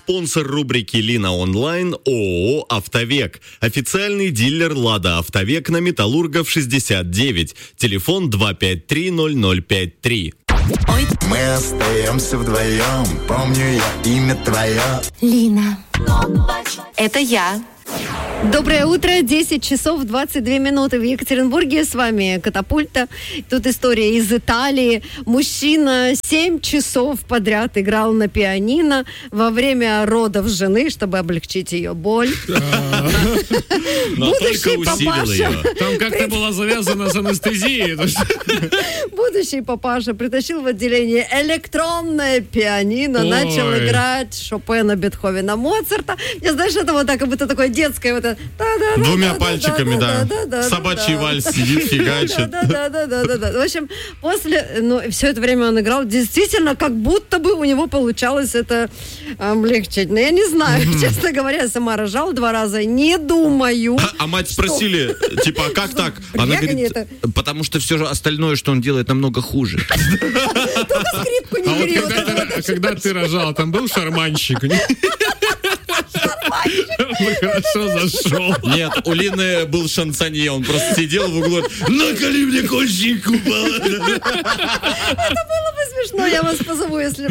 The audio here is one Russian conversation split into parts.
Спонсор рубрики «Лина онлайн» ООО «Автовек». Официальный дилер «Лада Автовек» на Металлургов 69. Телефон 253-0053. Мы остаемся вдвоем. Помню я имя твое. Лина. Это я. Доброе утро, 10 часов 22 минуты в Екатеринбурге. С вами Катапульта. Тут история из Италии. Мужчина 7 часов подряд играл на пианино во время родов жены, чтобы облегчить ее боль. Будущий папаша... Там как-то была завязана с анестезией. Будущий папаша притащил в отделение электронное пианино, начал играть Шопена, Бетховена, Моцарта. Я знаешь, это вот так, как будто такое детское вот это. Двумя пальчиками, да. Собачий вальс сидит, фигачит. Да. В общем, после, все это время он играл, действительно, как будто бы у него получалось это облегчить. Но я не знаю, честно говоря, я сама рожала 2 раза, не думаю. А мать спросили, типа, а как так? Она говорит, потому что все же остальное, что он делает, намного хуже. Только скрипку не бери. А когда ты рожала, там был шарманщик? Хорошо зашел. Нет, у Лины был шансонье, он просто сидел в углу, наколи мне кончик купола. Это было бы смешно, я вас позову, если...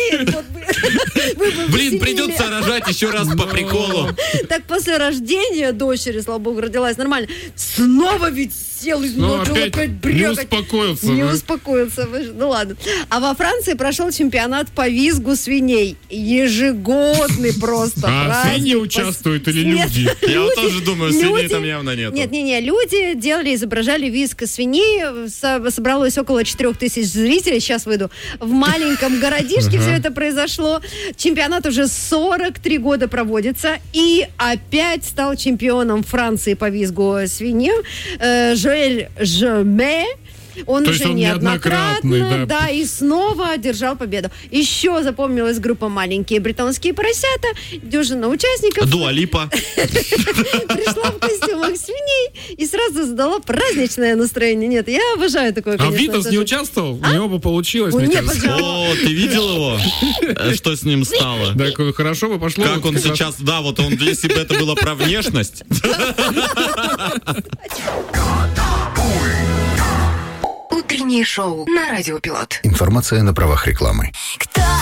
Блин, придется рожать еще раз по приколу. Так после рождения дочери, слава богу, родилась нормально, снова ведь сел и начал опять брёкать. Не успокоился. Ну ладно. А во Франции прошел чемпионат по визгу свиней. Ежегодный просто праздник. Свиньи участвуют или люди? Я вот тоже думаю, свиней там явно нет. Нет, люди делали, изображали визг свиней. Собралось около 4000 зрителей. Сейчас выйду. В маленьком городишке все это произошло. Чемпионат уже 43 года проводится. И опять стал чемпионом Франции по визгу свиньи Жоэль Жоме. Он уже неоднократно, да, и снова одержал победу. Еще запомнилась группа «Маленькие британские поросята», дюжина участников. Дуа Липа. Пришла в костюмах свиней и сразу задала праздничное настроение. Нет, я обожаю такое, конечно. А Витас не участвовал? У него бы получилось, мне кажется. О, ты видел его? Что с ним стало? Так хорошо бы пошло. Как он сейчас, да, вот он, если бы это было про внешность. Утреннее шоу на Радио Пилот. Информация на правах рекламы. Кто